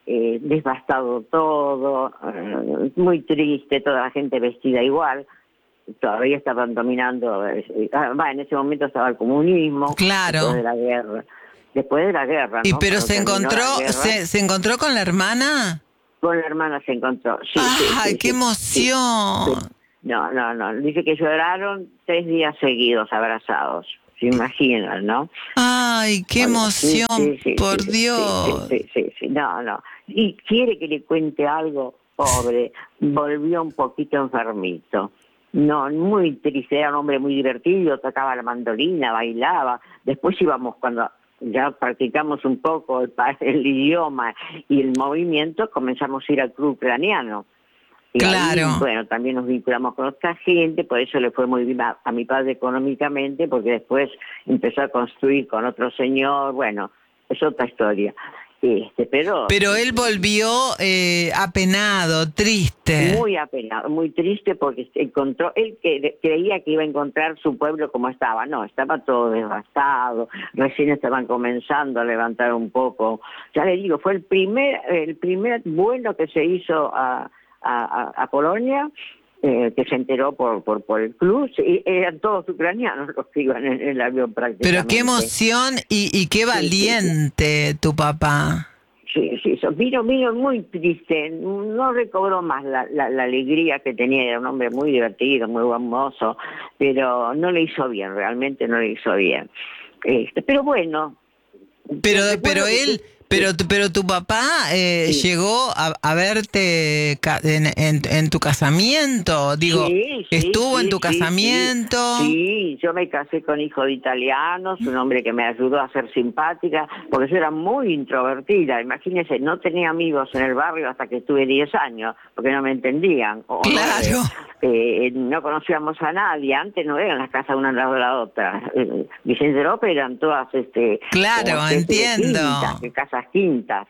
S15: eh, devastado todo, eh, muy triste, toda la gente vestida igual. Todavía estaban dominando, eh, va, en ese momento estaba el comunismo.
S1: Claro.
S15: Después de la guerra. Después de la guerra, ¿no?
S1: Y pero
S15: Cuando
S1: se
S15: terminó
S1: encontró,
S15: la guerra,
S1: se, se encontró con la hermana.
S15: con la hermana se encontró. Sí,
S1: ¡Ay,
S15: sí, sí,
S1: qué
S15: sí,
S1: emoción!
S15: sí. No, no, no. Dice que lloraron tres días seguidos abrazados. Se imaginan, ¿no?
S1: ¡Ay, qué emoción!
S15: Sí, sí, sí,
S1: por
S15: sí,
S1: Dios.
S15: Sí, sí, sí, sí. No, no. Y quiere que le cuente algo, pobre. Volvió un poquito enfermito. No, muy triste. Era un hombre muy divertido. Tocaba la mandolina, bailaba. Después íbamos cuando ya practicamos un poco el, el idioma y el movimiento, comenzamos a ir al club ucraniano. Y
S1: claro.
S15: Ahí, bueno, también nos vinculamos con otra gente, por eso le fue muy bien a, a mi padre económicamente, porque después empezó a construir con otro señor, bueno, es otra historia. Este, pero
S1: pero él volvió eh, apenado, triste.
S15: Muy apenado, muy triste porque encontró, él que, creía que iba a encontrar su pueblo como estaba, no, estaba todo devastado, recién estaban comenzando a levantar un poco. Ya le digo, fue el primer, el primer vuelo que se hizo a A, a Polonia, eh, que se enteró por, por, por el club, y eran todos ucranianos los que iban en, en el avión prácticamente.
S1: Pero qué emoción y, y qué valiente sí, sí. tu papá.
S15: Sí, sí, so, vino, vino muy triste, no recobró más la, la, la alegría que tenía, era un hombre muy divertido, muy buen mozo, pero no le hizo bien, realmente no le hizo bien. Este, pero bueno.
S1: Pero, pero él... Pero, pero tu papá eh,
S15: sí.
S1: llegó a, a verte en, en, en tu casamiento, digo,
S15: sí, sí,
S1: estuvo
S15: sí,
S1: en tu
S15: sí,
S1: casamiento.
S15: Sí, sí, yo me casé con hijo de italianos, un hombre que me ayudó a ser simpática, porque yo era muy introvertida, imagínense, no tenía amigos en el barrio hasta que tuve diez años, porque no me entendían. O
S1: claro.
S15: Eh, no conocíamos a nadie, antes no eran las casas una al lado de la otra. Eh, Vicente López eran todas, este...
S1: Claro, entiendo.
S15: Quintas, de casas quintas.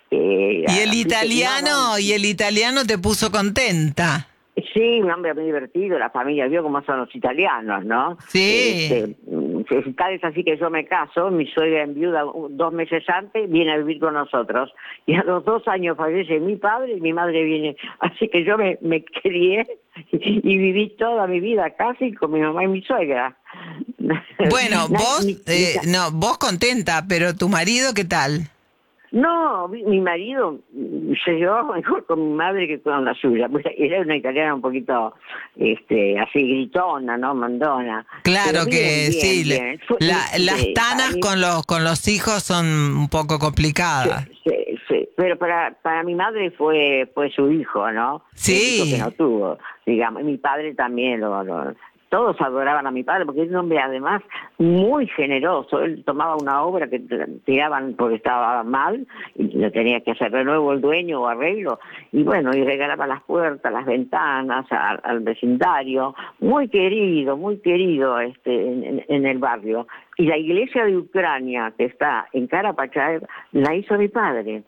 S15: Eh,
S1: y el italiano,
S15: no, no.
S1: y el italiano te puso contenta.
S15: Sí, un hombre muy divertido, la familia vio cómo son los italianos, ¿no?
S1: Sí.
S15: Este, tal es así que yo me caso, mi suegra en viuda dos meses antes viene a vivir con nosotros. Y a los dos años fallece mi padre y mi madre viene. Así que yo me, me crié y viví toda mi vida casi con mi mamá y mi suegra.
S1: Bueno, vos, eh, no, vos contenta, pero tu marido, ¿qué tal?
S15: No, mi, mi marido se llevaba mejor con mi madre que con la suya. Pues era una italiana un poquito este, así gritona, ¿no? Mandona.
S1: Claro bien, que bien, sí. Bien. Fue, la, sí, las tanas mí, con los con los hijos son un poco complicadas.
S15: Sí, sí, sí. Pero para para mi madre fue fue su hijo, ¿no?
S1: Sí.
S15: El hijo que no tuvo, digamos. Y mi padre también lo... lo todos adoraban a mi padre porque es un hombre además muy generoso. Él tomaba una obra que tiraban porque estaba mal y lo tenía que hacer de nuevo el dueño o arreglo, y bueno, y regalaba las puertas, las ventanas al, al vecindario. Muy querido, muy querido este en, en el barrio. Y la iglesia de Ucrania que está en Karapachay la hizo mi padre.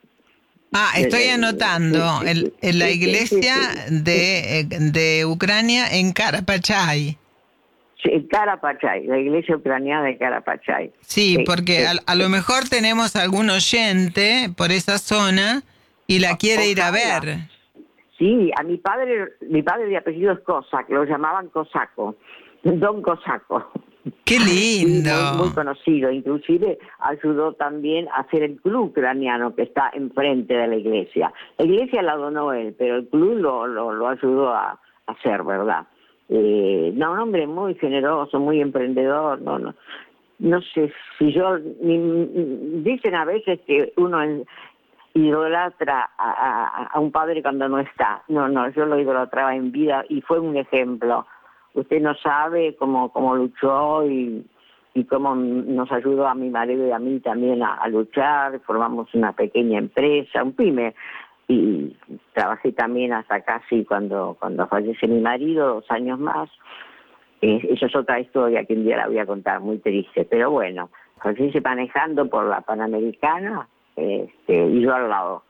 S1: Ah, estoy anotando, el, en la iglesia de, de Ucrania en Karapachay.
S15: Sí, en Karapachay, la iglesia ucraniana de Karapachay.
S1: Sí, sí porque sí, a, a lo mejor tenemos algún oyente por esa zona y la quiere ir a ver.
S15: Sí, a mi padre, mi padre de apellido es Cossack, lo llamaban Cosaco, Don Cosaco.
S1: ¡Qué lindo!
S15: Muy, muy conocido, inclusive ayudó también a hacer el club ucraniano que está enfrente de la iglesia. La iglesia la donó él, pero el club lo, lo, lo ayudó a, a hacer, ¿verdad? Eh, no, un hombre muy generoso, muy emprendedor, no, no, no sé si yo, ni, dicen a veces que uno en, idolatra a, a, a un padre cuando no está. No, no, yo lo idolatraba en vida y fue un ejemplo. Usted no sabe cómo, cómo luchó y, y cómo nos ayudó a mi marido y a mí también a, a luchar. Formamos una pequeña empresa, un pyme, y trabajé también hasta casi cuando, cuando fallece mi marido, dos años más. Eh, eso es otra historia que un día la voy a contar, muy triste, pero bueno, fallece manejando por la Panamericana este, y yo al lado.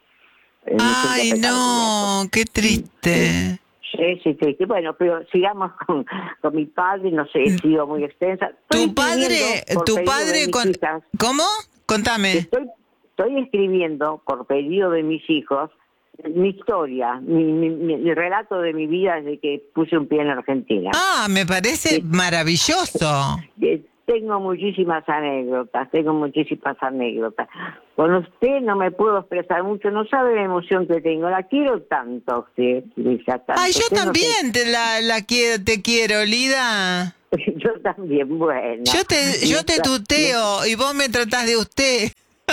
S1: ¡Ay, no! ¡Qué triste!
S15: Sí, sí, sí, bueno, pero sigamos con, con mi padre, no sé, he sido muy extensa.
S1: Tu padre, tu padre, con, ¿cómo? Contame.
S15: Estoy, estoy escribiendo, por pedido de mis hijos, mi historia, mi, mi, mi relato de mi vida desde que puse un pie en la Argentina.
S1: Ah, me parece
S15: Sí.
S1: maravilloso.
S15: Eh, Tengo muchísimas anécdotas, tengo muchísimas anécdotas. Con usted no me puedo expresar mucho, no sabe la emoción que tengo. La quiero tanto, usted, Luisa, tanto.
S1: Ay, yo
S15: Usted no
S1: también te la, la quiero, te quiero, Lida.
S15: se- Yo también, bueno.
S1: Yo te, yo te
S15: Mientras-
S1: tuteo y vos me tratás de usted.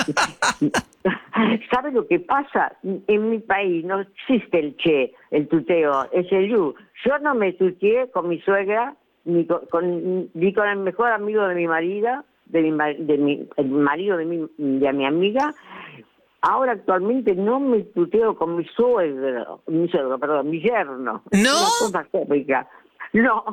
S15: ¿Sabe lo que pasa? En mi país no existe el che, el tuteo, es el you. Yo no me tuteé con mi suegra, ni con, con- ni con el mejor amigo de mi marido, de mi, ma- de mi el marido de mi, de mi amiga. Ahora actualmente no me tuteo con mi suegro, mi suegro, perdón, mi yerno.
S1: ¿No?
S15: Una cosa cómica. No.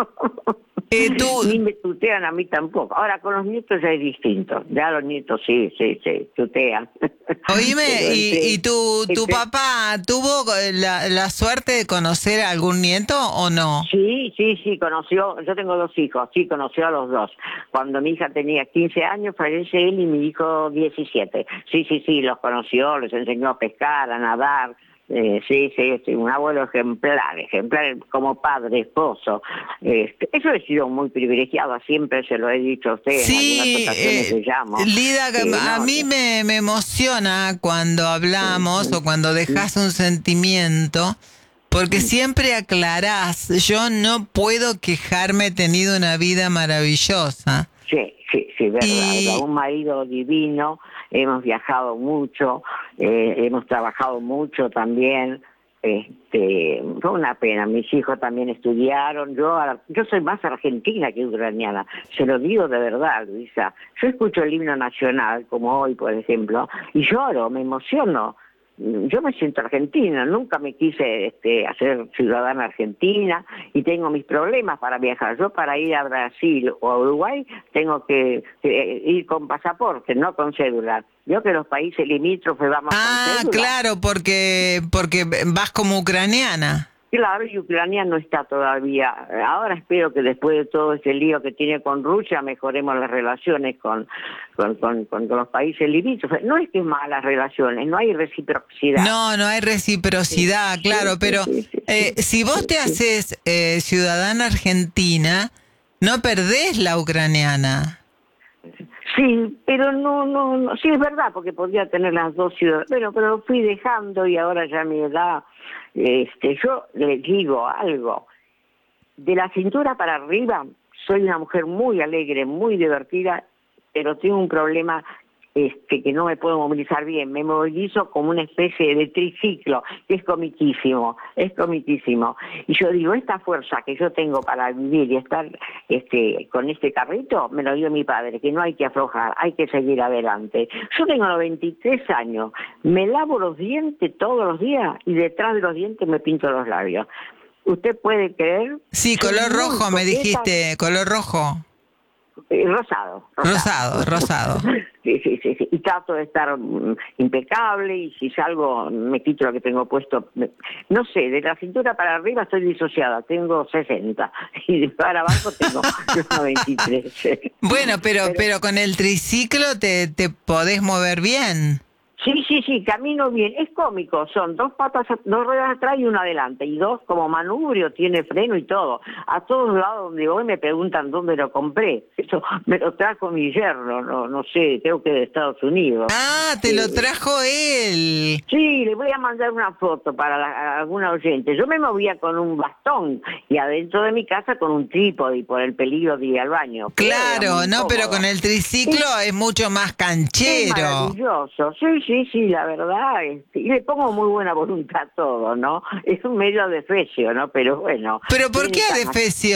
S15: Ni me tutean a mí tampoco. Ahora con los nietos ya es distinto. Ya los nietos sí, sí, sí, tutean.
S1: Oíme,
S15: Pero
S1: ¿y,
S15: entre-
S1: y tu, tu
S15: entre-
S1: papá tuvo la, la suerte de conocer a algún nieto o no?
S15: Sí, sí, sí, conoció, yo tengo dos hijos, sí, conoció a los dos. Cuando mi hija tenía quince años, fallece él y mi hijo diecisiete. Sí, sí, sí, los conoció, les enseñó a pescar, a nadar. Eh, sí, sí, sí, un abuelo ejemplar, ejemplar como padre, esposo. Este, eso he sido muy privilegiado, siempre se lo he dicho a usted,
S1: Sí,
S15: en algunas ocasiones
S1: eh,
S15: le llamo.
S1: Lida,
S15: Eh,
S1: a
S15: no,
S1: mí me, me emociona cuando hablamos o cuando dejas un sentimiento, porque siempre aclarás, yo no puedo quejarme, he tenido una vida maravillosa.
S15: Sí, sí, sí, verdad,
S1: Y-
S15: verdad, un marido divino, hemos viajado mucho, eh, hemos trabajado mucho también, este, fue una pena, mis hijos también estudiaron, yo ahora- yo soy más argentina que ucraniana, se lo digo de verdad, Luisa, yo escucho el himno nacional, como hoy por ejemplo, y lloro, me emociono. Yo me siento argentina, nunca me quise este, hacer ciudadana argentina y tengo mis problemas para viajar. Yo para ir a Brasil o a Uruguay tengo que, que ir con pasaporte, no con cédula. Yo que los países limítrofes vamos
S1: Ah,
S15: con cédula.
S1: claro, porque, porque vas como ucraniana.
S15: Claro, y Ucrania no está todavía. Ahora espero que después de todo este lío que tiene con Rusia mejoremos las relaciones con, con, con, con los países limítrofes. No es que es malas relaciones, no hay reciprocidad.
S1: No, no hay reciprocidad, claro, pero eh, si vos te haces eh, ciudadana argentina, no perdés la ucraniana.
S15: Sí, pero no, no, no, sí es verdad, porque podría tener las dos ciudades, bueno, pero lo fui dejando y ahora ya a mi edad, este, yo les digo algo, de la cintura para arriba soy una mujer muy alegre, muy divertida, pero tengo un problema este, que no me puedo movilizar bien, me movilizo como una especie de triciclo, que es comiquísimo, es comiquísimo. Y yo digo, esta fuerza que yo tengo para vivir y estar este, con este carrito, me lo dio mi padre, que no hay que aflojar, hay que seguir adelante. Yo tengo noventa y tres años, me lavo los dientes todos los días y detrás de los dientes me pinto los labios. ¿Usted puede creer?
S1: Sí,
S15: Soy
S1: color
S15: muy
S1: rojo, me
S15: coqueta.
S1: dijiste, color rojo.
S15: Eh, Rosado,
S1: Rosado, rosado.
S15: Sí, sí, sí, sí. Y trato de estar mm, impecable y si salgo me quito lo que tengo puesto. Me- No sé, de la cintura para arriba estoy disociada, tengo sesenta y de para abajo tengo noventa y tres.
S1: Bueno, pero, pero con el triciclo te, te podés mover bien.
S15: Sí, sí, sí, camino bien. Es cómico, son dos patas, dos ruedas atrás y una adelante. Y dos como manubrio, tiene freno y todo. A todos lados donde voy me preguntan dónde lo compré. Eso me lo trajo mi yerno, no, no sé, creo que de Estados Unidos.
S1: Ah, te lo trajo él.
S15: Sí, le voy a mandar una foto para la- a alguna oyente. Yo me movía con un bastón y adentro de mi casa con un trípode por el peligro de ir al baño.
S1: Claro, no, pero con el triciclo es mucho más
S15: Es
S1: canchero.
S15: maravilloso, sí, sí, sí, la verdad. este, Y le pongo muy buena voluntad a todo, ¿no? Es un medio adefesio, ¿no? Pero bueno.
S1: ¿Pero por
S15: tiene
S1: qué
S15: canas-
S1: adefesio?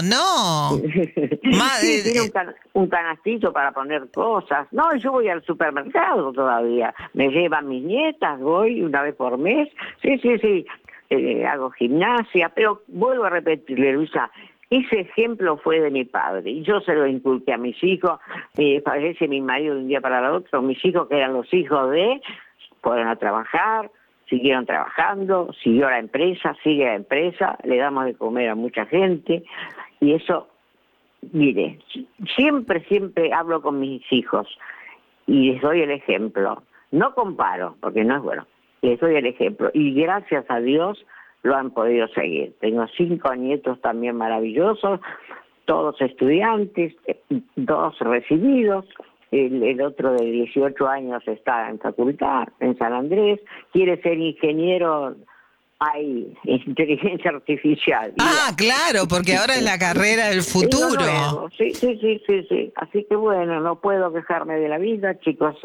S1: No. Ma-
S15: Sí,
S1: eh,
S15: tiene un, can- un canastito para poner cosas. No, yo voy al supermercado todavía. Me llevan mis nietas, voy una vez por mes. Sí, sí, sí. Eh, hago gimnasia, pero vuelvo a repetirle, Luisa, ese ejemplo fue de mi padre y yo se lo inculqué a mis hijos. Eh, fallece mi marido de un día para el otro. Mis hijos, que eran los hijos de, fueron a trabajar, siguieron trabajando, siguió la empresa, sigue la empresa, le damos de comer a mucha gente y eso, mire, siempre, siempre hablo con mis hijos. y les doy el ejemplo. No comparo, porque no es bueno. Les doy el ejemplo. Y gracias a Dios lo han podido seguir. Tengo cinco nietos también maravillosos, todos estudiantes, dos recibidos. El, el otro de dieciocho años está en facultad, en San Andrés. Quiere ser ingeniero, hay inteligencia artificial.
S1: Ah, claro, porque ahora es la carrera del futuro.
S15: Sí, sí, sí, sí, sí. Así que bueno, no puedo quejarme de la vida, chicos.